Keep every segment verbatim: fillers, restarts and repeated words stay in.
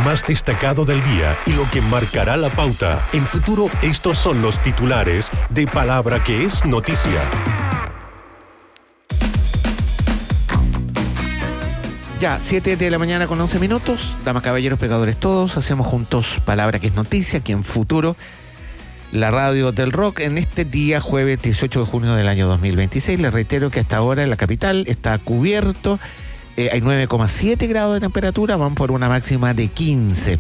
más destacado del día y lo que marcará la pauta. En Futuro, estos son los titulares de Palabra que es noticia. Ya, siete de la mañana con once minutos. Damas, caballeros, pecadores todos. Hacemos juntos Palabra que es noticia aquí en Futuro, la radio del rock, en este día jueves dieciocho de junio del año dos mil veintiséis. Les reitero que hasta ahora en la capital está cubierto. Eh, hay nueve coma siete grados de temperatura, van por una máxima de quince.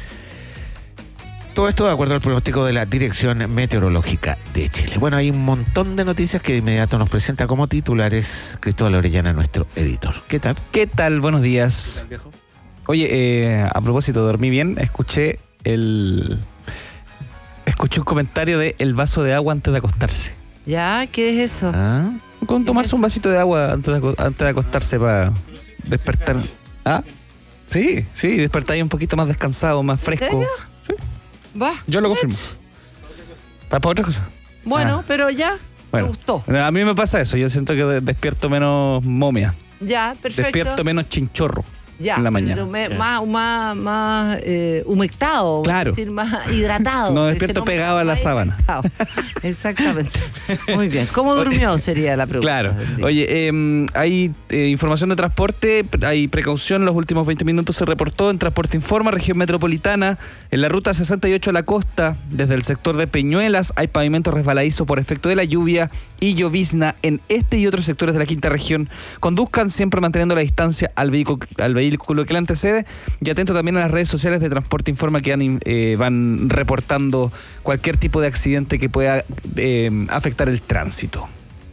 Todo esto de acuerdo al pronóstico de la Dirección Meteorológica de Chile. Bueno, hay un montón de noticias que de inmediato nos presenta como titulares Cristóbal Orellana, nuestro editor. ¿Qué tal? ¿Qué tal? Buenos días. ¿Qué tal, viejo? Oye, eh, a propósito, dormí bien, escuché el... Escuché un comentario de el vaso de agua antes de acostarse. ¿Ya? ¿Qué es eso? ¿Ah? Con tomarse es un vasito de agua antes de, antes de acostarse para despertar. ¿Ah? Sí, sí, despertar un poquito más descansado, más fresco. ¿En serio? Sí. Va. Yo lo confirmo. Para, para otra cosa. Bueno, Ah. pero ya Bueno, me gustó. A mí me pasa eso, yo siento que de- despierto menos momia, Ya, perfecto. despierto menos chinchorro ya, en la mañana. pero me- Ya. más, más, más eh, humectado, Claro. es decir, más hidratado. No Es despierto decir, pegado a la más sábana. hidratado. Exactamente. Muy bien. ¿Cómo durmió? Sería la pregunta. Claro. Oye, eh, hay eh, información de transporte, hay precaución. En los últimos veinte minutos se reportó en Transporte Informa, región metropolitana, en la ruta sesenta y ocho a la costa, desde el sector de Peñuelas, hay pavimento resbaladizo por efecto de la lluvia y llovizna en este y otros sectores de la quinta región. Conduzcan siempre manteniendo la distancia al vehículo, al vehículo que le antecede, y atento también a las redes sociales de Transporte Informa que han, eh, van reportando cualquier tipo de accidente que pueda eh, afectar el tránsito.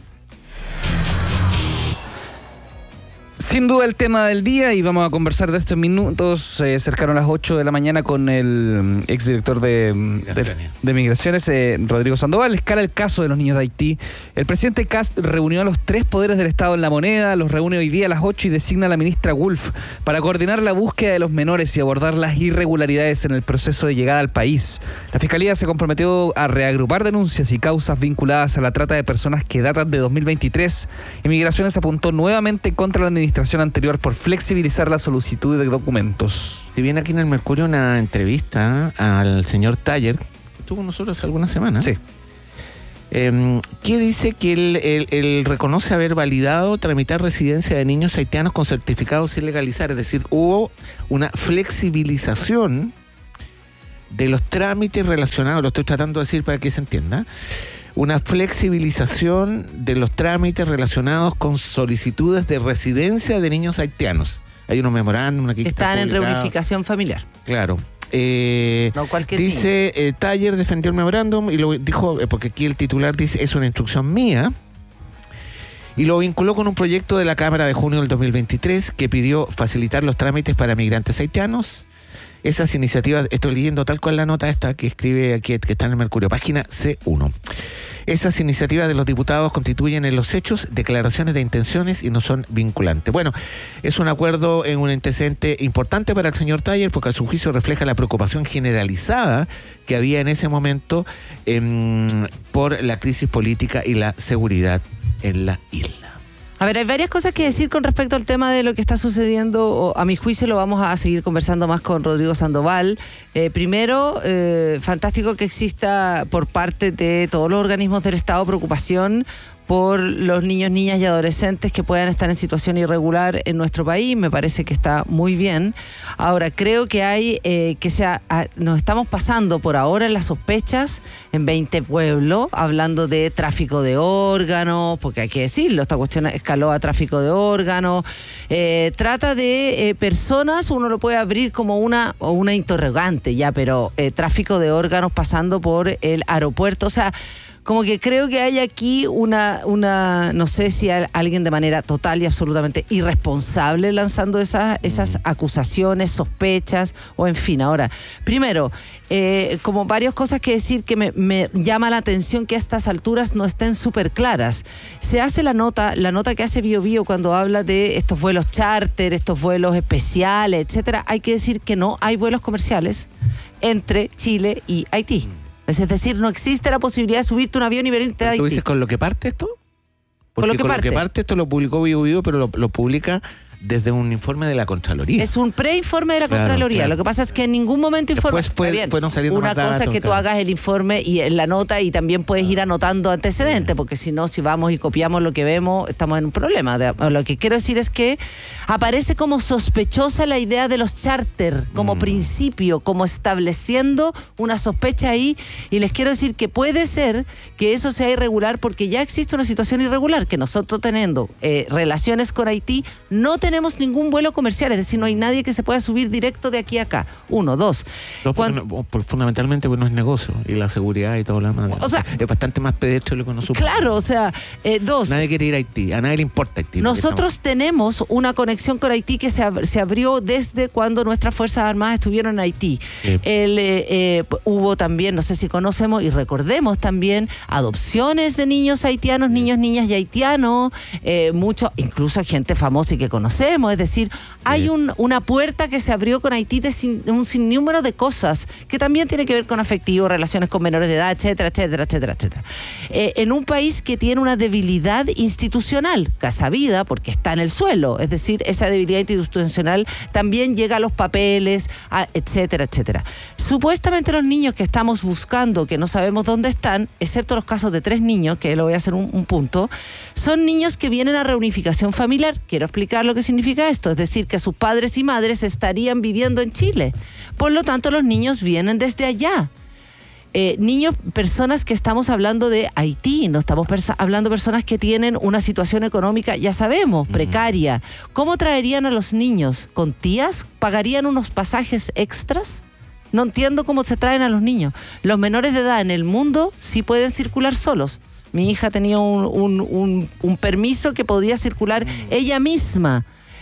Sin duda el tema del día, y vamos a conversar de estos minutos, eh, cercano a las ocho de la mañana con el exdirector de, de, de Migraciones, eh, Rodrigo Sandoval. Escala el caso de los niños de Haití. El presidente Kast reunió a los tres poderes del Estado en La Moneda, los reúne hoy día a las ocho y designa a la ministra Wolf para coordinar la búsqueda de los menores y abordar las irregularidades en el proceso de llegada al país. La Fiscalía se comprometió a reagrupar denuncias y causas vinculadas a la trata de personas que datan de dos mil veintitrés. Migraciones apuntó nuevamente contra la administración anterior por flexibilizar la solicitud de documentos. Si viene aquí en el Mercurio una entrevista al señor Taller, que estuvo con nosotros hace algunas semanas, Sí. eh, que dice que él, él- él reconoce haber validado tramitar residencia de niños haitianos con certificados sin legalizar, es decir, hubo una flexibilización de los trámites relacionados, lo estoy tratando de decir para que se entienda, una flexibilización de los trámites relacionados con solicitudes de residencia de niños haitianos. Hay unos memorándum aquí que Están en publicados. reunificación familiar. Claro. Eh, No cualquier dice, eh, Taller defendió el memorándum y lo dijo, eh, porque aquí el titular dice, es una instrucción mía, y lo vinculó con un proyecto de la Cámara de junio del dos mil veintitrés que pidió facilitar los trámites para migrantes haitianos. Esas iniciativas, estoy leyendo tal cual la nota esta que escribe aquí, que está en el Mercurio, página C uno. Esas iniciativas de los diputados constituyen en los hechos declaraciones de intenciones y no son vinculantes. Bueno, es un acuerdo en un antecedente importante para el señor Taller porque a su juicio refleja la preocupación generalizada que había en ese momento em, por la crisis política y la seguridad en la isla. A ver, hay varias cosas que decir con respecto al tema de lo que está sucediendo. O, a mi juicio lo vamos a seguir conversando más con Rodrigo Sandoval. Eh, primero, eh, fantástico que exista por parte de todos los organismos del Estado preocupación por los niños, niñas y adolescentes que puedan estar en situación irregular en nuestro país. Me parece que está muy bien. Ahora, creo que hay eh, que sea, a, nos estamos pasando por ahora en las sospechas en veinte pueblos, hablando de tráfico de órganos, porque hay que decirlo, esta cuestión escaló a tráfico de órganos. Eh, trata de eh, personas, uno lo puede abrir como una, o una interrogante ya, pero eh, tráfico de órganos pasando por el aeropuerto, o sea, como que creo que hay aquí una, una no sé si hay alguien de manera total y absolutamente irresponsable lanzando esas, esas acusaciones, sospechas, o en fin. Ahora, primero, eh, como varias cosas que decir que me, me llama la atención que a estas alturas no estén súper claras. Se hace la nota, la nota que hace Bio Bio cuando habla de estos vuelos charter, estos vuelos especiales, etcétera. Hay que decir que no hay vuelos comerciales entre Chile y Haití. Es decir, no existe la posibilidad de subirte un avión y venirte a Haití. ¿Tú dices con lo que parte esto? Porque Con lo que con parte. lo que parte esto lo publicó Bio Bio, pero lo, lo publica desde un informe de la Contraloría. Es un preinforme de la Claro, Contraloría. claro. Lo que pasa es que en ningún momento informa. Después fue- Está bien. fueron saliendo Una más cosa datos, es que tú claro. hagas el informe y en la nota y también puedes ir anotando antecedentes, porque si no, si vamos y copiamos lo que vemos, estamos en un problema. De- Lo que quiero decir es que aparece como sospechosa la idea de los charter como Mm. principio, como estableciendo una sospecha ahí, y les quiero decir que puede ser que eso sea irregular porque ya existe una situación irregular, que nosotros teniendo eh, relaciones con Haití no tenemos ningún vuelo comercial, es decir, no hay nadie que se pueda subir directo de aquí a acá. Uno, dos. No, porque Cuando- no- por- fundamentalmente pues no es negocio y la seguridad y todo lo demás. O sea, es bastante más pedestre de lo que uno supone. Claro, o sea, eh, dos. Nadie quiere ir a Haití, a nadie le importa Haití. porque Nosotros tenemos una conexión con Haití que se, ab- se abrió desde cuando nuestras Fuerzas Armadas estuvieron en Haití. Sí. El, eh, eh, hubo también, no sé si conocemos y recordemos también, adopciones de niños haitianos, niños, niñas y haitianos, eh, mucho, incluso gente famosa y que conocemos. Es decir, hay Sí. un, una puerta que se abrió con Haití de sin- un sinnúmero de cosas que también tiene que ver con afectivo, relaciones con menores de edad, etcétera, etcétera, etcétera, etcétera. Eh, en un país que tiene una debilidad institucional, sabida porque está en el suelo, es decir, esa debilidad institucional también llega a los papeles, a- etcétera, etcétera. Supuestamente los niños que estamos buscando, que no sabemos dónde están, excepto los casos de tres niños, que lo voy a hacer un, un punto, son niños que vienen a reunificación familiar. Quiero explicar lo que significa esto, es decir, que sus padres y madres estarían viviendo en Chile. Por lo tanto, los niños vienen desde allá. Eh, niños, personas que estamos hablando de Haití, no estamos persa- hablando de personas que tienen una situación económica, ya sabemos, precaria. ¿Cómo traerían a los niños? ¿Con tías? ¿Pagarían unos pasajes extras? No entiendo cómo se traen a los niños. Los menores de edad en el mundo sí pueden circular solos. Mi hija tenía un, un, un, un permiso que podía circular ella misma.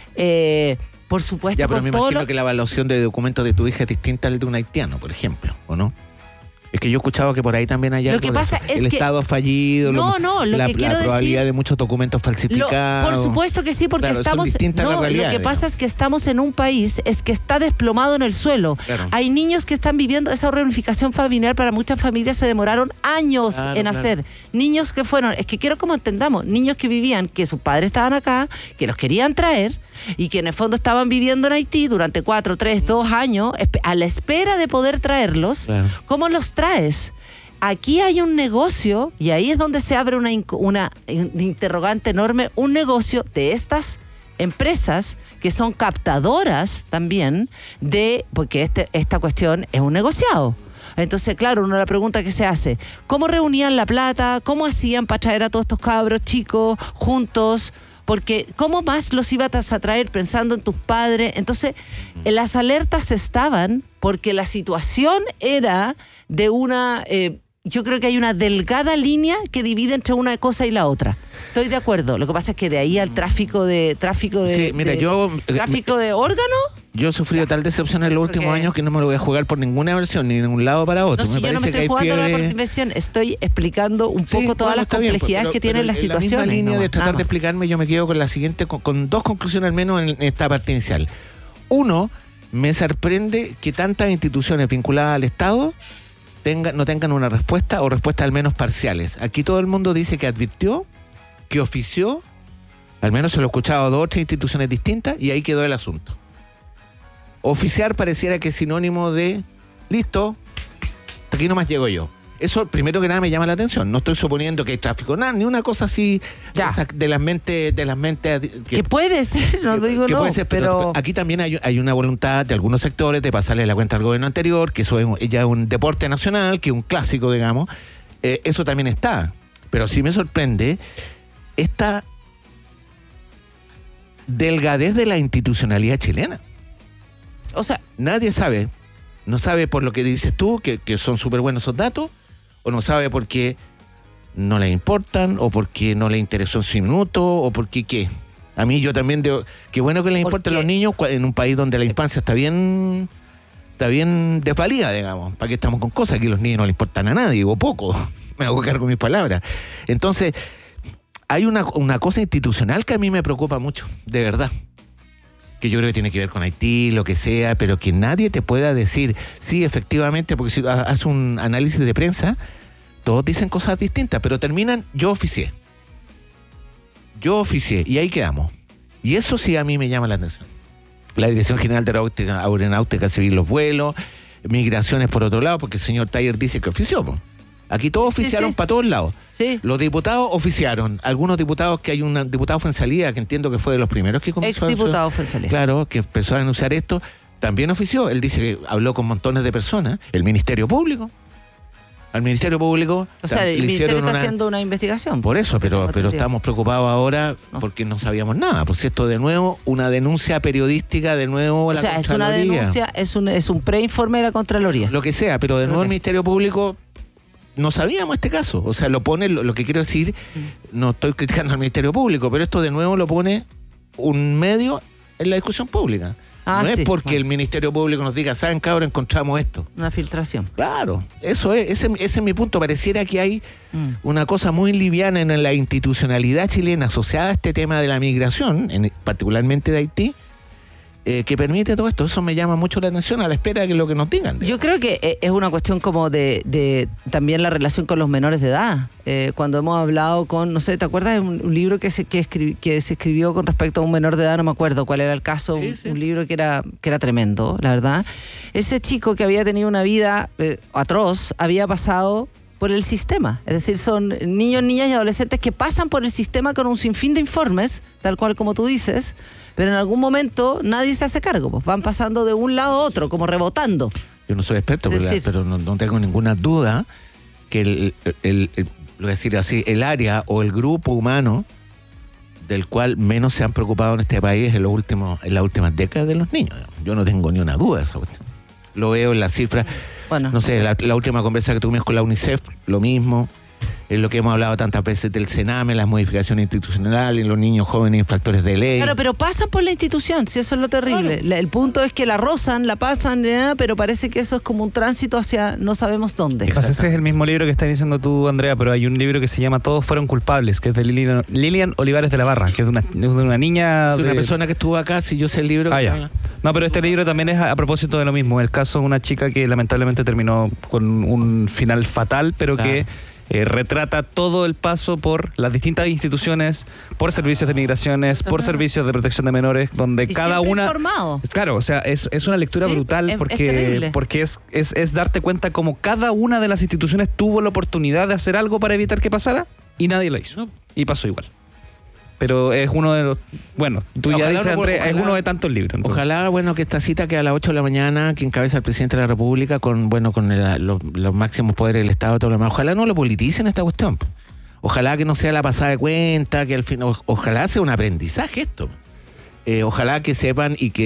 Eh, por supuesto, Ya, pero con me todo imagino lo- que la evaluación de documentos de tu hija es distinta al de un haitiano, por ejemplo, ¿o no? Es que yo he escuchado que por ahí también hay Lo algo que de pasa eso. es el que- Estado fallido, No, lo- no, lo la, que quiero la probabilidad decir- de muchos documentos Lo- falsificados. por supuesto que sí, porque Claro, son estamos. distintas No, las lo que realidades, pasa digamos. es que estamos en un país es que está desplomado en el suelo. Claro. Hay niños que están viviendo esa reunificación familiar. Para muchas familias se demoraron años Claro, en claro. hacer. Niños que fueron, es que quiero como entendamos, niños que vivían, que sus padres estaban acá, que los querían traer y que en el fondo estaban viviendo en Haití durante cuatro, tres, dos años, espe- a la espera de poder traerlos. Claro. ¿Cómo los traes? Aquí hay un negocio, y ahí es donde se abre una, inc- una in- interrogante enorme, un negocio de estas empresas que son captadoras también de, porque este, esta cuestión es un negociado. Entonces, claro, uno la pregunta que se hace, ¿cómo reunían la plata? ¿Cómo hacían para traer a todos estos cabros chicos juntos? Porque ¿cómo más los ibas a traer pensando en tus padres? Entonces, eh, las alertas estaban porque la situación era de una... eh, yo creo que hay una delgada línea que divide entre una cosa y la otra. Estoy de acuerdo. Lo que pasa es que de ahí al tráfico de... tráfico de Sí, mira, de- yo- ¿Tráfico de órganos? Yo he sufrido tal decepción en los Porque- últimos años que no me lo voy a jugar por ninguna versión, ni de un lado para otro. No, si yo no me estoy hay jugando la fiebre- inversión, estoy explicando un Sí, poco todas bueno, las está bien, complejidades pero- que tienen pero las en la situaciones. misma línea nomás, de tratar nada de más. explicarme, yo me quedo con la siguiente, con, con dos conclusiones al menos en, en esta parte inicial. Uno, me sorprende que tantas instituciones vinculadas al Estado tenga, no tengan una respuesta o respuestas al menos parciales. Aquí todo el mundo dice que advirtió, que ofició, al menos se lo he escuchado a dos o tres instituciones distintas y ahí quedó el asunto. Oficiar pareciera que es sinónimo de listo, aquí nomás llego yo. Eso, primero que nada, me llama la atención. No estoy suponiendo que hay tráfico, nada, ni una cosa así Ya. esa de las mentes, de las mentes Que puede ser, no que- digo que no, puede ser, pero... aquí también hay, hay una voluntad de algunos sectores de pasarle la cuenta al gobierno anterior, que eso es un- ya es un deporte nacional, que es un clásico, digamos. Eh, eso también está. Pero sí me sorprende esta delgadez de la institucionalidad chilena. O sea, Nadie sabe. No sabe por lo que dices tú, que, que son súper buenos esos datos, o no sabe porque no le importan, o porque no le interesó en su minuto, o porque qué. A mí yo también digo, qué bueno que les importen Porque- los niños cua- en un país donde la infancia está bien está bien desvalida, digamos. ¿Para qué estamos con cosas? Que los niños no le importan a nadie, o poco. Me hago cargo de mis palabras. Entonces, hay una, una cosa institucional que a mí me preocupa mucho, de verdad. Que yo creo que tiene que ver con Haití, lo que sea, pero que nadie te pueda decir, sí, efectivamente, porque si haces un análisis de prensa, todos dicen cosas distintas, pero terminan, yo oficié. Yo oficié, y ahí quedamos. Y eso sí a mí me llama la atención. La Dirección General de Aeronáutica, Aeronáutica Civil, los vuelos, migraciones por otro lado, porque el señor Taller dice que ofició. Po. Aquí todos oficiaron sí, sí. para todos lados. Sí. Los diputados oficiaron. Algunos diputados, que hay un diputado fue en salida, que entiendo que fue de los primeros que comenzó. Ex diputado fue en salida. Claro, que empezó a denunciar esto, también ofició. Él dice que habló con montones de personas. El Ministerio Público. Al Ministerio Público o sea, el le Ministerio hicieron está una... haciendo una investigación. Por eso, pero, pero estamos preocupados ahora no. porque no sabíamos nada. Pues esto de nuevo, una denuncia periodística, de nuevo la o sea, es una denuncia, es un, es un preinforme de la Contraloría. Lo que sea, pero de nuevo okay. el Ministerio Público no sabíamos este caso. O sea, lo pone, lo, lo que quiero decir, mm. no estoy criticando al Ministerio Público, pero esto de nuevo lo pone un medio en la discusión pública. Ah, no sí, es porque bueno. el Ministerio Público nos diga, ¿saben, cabrón? Encontramos esto. Una filtración. Claro, eso es, ese, ese es mi punto. Pareciera que hay mm. una cosa muy liviana en la institucionalidad chilena asociada a este tema de la migración, en, particularmente de Haití, eh, que permite todo esto. Eso me llama mucho la atención a la espera de que lo que nos digan. Yo creo que es una cuestión como de, de también la relación con los menores de edad. Eh, cuando hemos hablado con, no sé, ¿te acuerdas de un, un libro que se, que, escribi, que se escribió con respecto a un menor de edad? No me acuerdo cuál era el caso, sí, sí. Un, un libro que era, que era tremendo, la verdad. Ese chico que había tenido una vida eh, atroz, había pasado por el sistema. Es decir, son niños, niñas y adolescentes que pasan por el sistema con un sinfín de informes, tal cual como tú dices, pero en algún momento nadie se hace cargo, pues van pasando de un lado a otro, como rebotando. Yo no soy experto, pero, decir, pero no, no tengo ninguna duda que el, el, el, el lo decir así, el área o el grupo humano del cual menos se han preocupado en este país en los últimos, en las últimas décadas de los niños. Yo no tengo ni una duda de esa cuestión. Lo veo en las cifras. Bueno, no sé, la, la última conversa que tuvimos con la UNICEF, lo mismo. Es lo que hemos hablado tantas veces del Sename, las modificaciones institucionales, los niños jóvenes infractores de ley. Claro, pero pasan por la institución, si eso es lo terrible. Claro. El punto es que la rozan, la pasan, ¿eh? Pero parece que eso es como un tránsito hacia no sabemos dónde. Ese es el mismo libro que estás diciendo tú, Andrea, pero hay un libro que se llama Todos fueron culpables, que es de Lilian, Lilian Olivares de la Barra, que es de una, de una niña... De una de... persona que estuvo acá, si yo sé el libro... Ah, ya. No, pero este libro también es a, a propósito de lo mismo, el caso de una chica que lamentablemente terminó con un final fatal, pero claro. que... Eh, retrata todo el paso por las distintas instituciones, por servicios de migraciones, por servicios de protección de menores, donde y cada una... informado. Claro, o sea, es, es una lectura sí, brutal es, porque, es, porque es, es, es darte cuenta como cada una de las instituciones tuvo la oportunidad de hacer algo para evitar que pasara y nadie lo hizo. Y pasó igual. Pero es uno de los... Bueno, tú ojalá ya dices, no, Andrés, ojalá, es uno de tantos libros. Entonces. Ojalá, bueno, que esta cita que a las ocho de la mañana, que encabeza el presidente de la República con, bueno, con el, los, los máximos poderes del Estado, todo lo demás. Ojalá no lo politicen esta cuestión. Ojalá que no sea la pasada de cuenta, que al final... Ojalá sea un aprendizaje esto. Eh, ojalá que sepan y que